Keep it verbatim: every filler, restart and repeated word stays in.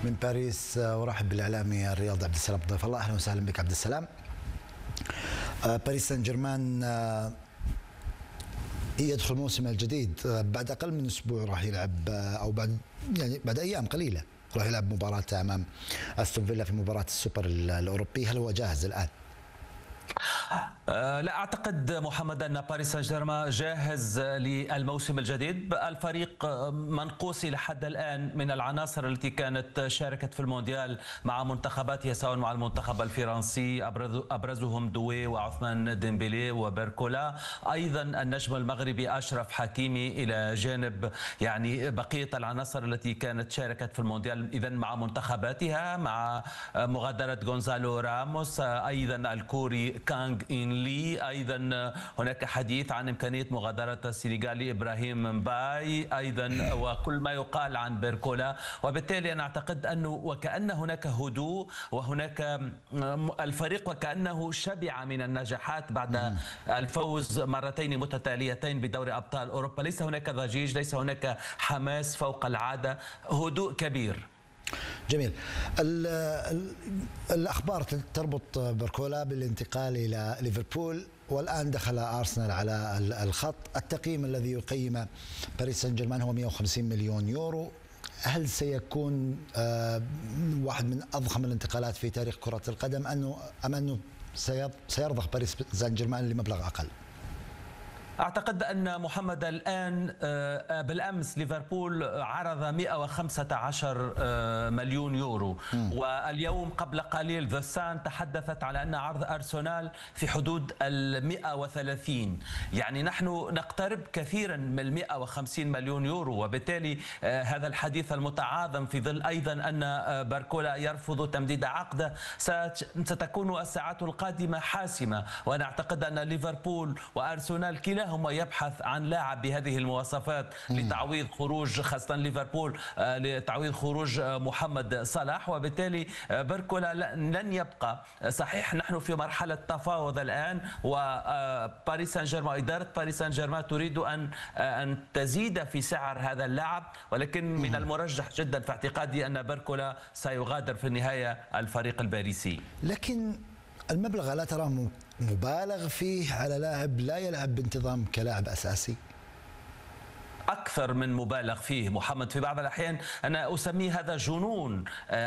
من باريس. ارحب بالاعلامي الرياضي عبد السلام ضيف الله. اهلا وسهلا بك عبد السلام. باريس سان جيرمان يدخل الموسم الجديد بعد اقل من اسبوع، راح يلعب او بعد يعني بعد ايام قليله راح يلعب مباراه امام استون فيلا في مباراه السوبر الاوروبي. هل هو جاهز الان؟ لا أعتقد محمد أن باريس سان جيرمان جاهز للموسم الجديد. الفريق منقوص إلى حد الآن من العناصر التي كانت شاركت في المونديال مع منتخباتها، سواء مع المنتخب الفرنسي أبرزهم دوي وعثمان ديمبلي وبيركولا، أيضا النجم المغربي أشرف حكيمي، إلى جانب يعني بقية العناصر التي كانت شاركت في المونديال إذن مع منتخباتها، مع مغادرة غونزالو راموس، أيضا الكوري كانغ إن لي، أيضا هناك حديث عن إمكانية مغادرة السنغالي إبراهيم مباي أيضا، وكل ما يقال عن بيركولا. وبالتالي أنا أعتقد أنه وكأن هناك هدوء، وهناك الفريق وكأنه شبع من النجاحات بعد الفوز مرتين متتاليتين بدوري أبطال أوروبا. ليس هناك ضجيج، ليس هناك حماس فوق العادة، هدوء كبير. جميل. ال ال الأخبار تربط بيركولا بالانتقال إلى ليفربول، والآن دخل أرسنال على الخط. التقييم الذي يقيم باريس سان جيرمان هو مئة وخمسين مليون يورو. هل سيكون واحد من أضخم الانتقالات في تاريخ كرة القدم، أنه أم أنه سيرضخ باريس سان جيرمان لمبلغ أقل؟ أعتقد أن محمد الآن بالأمس ليفربول عرض مئة وخمسة عشر مليون يورو، م. واليوم قبل قليل ذا سان تحدثت على أن عرض أرسنال في حدود المئة وثلاثين. يعني نحن نقترب كثيرا من المئة وخمسين مليون يورو، وبالتالي هذا الحديث المتعاظم في ظل أيضا أن بيركولا يرفض تمديد عقده ستكون الساعات القادمة حاسمة. وأنا أعتقد أن ليفربول وأرسنال كلا هم يبحث عن لاعب بهذه المواصفات لتعويض خروج، خاصة ليفربول لتعويض خروج محمد صلاح، وبالتالي بيركولا لن يبقى. صحيح نحن في مرحلة تفاوض الآن، وباريس سان جيرمان إدارة باريس سان جيرمان تريد أن أن تزيد في سعر هذا اللاعب، ولكن من المرجح جدا في اعتقادي أن بيركولا سيغادر في النهاية الفريق الباريسي. لكن المبلغ لا تراه مبالغ فيه على لاعب لا يلعب بانتظام كلاعب أساسي؟ أكثر من مبالغ فيه محمد. في بعض الأحيان أنا أسميه هذا جنون.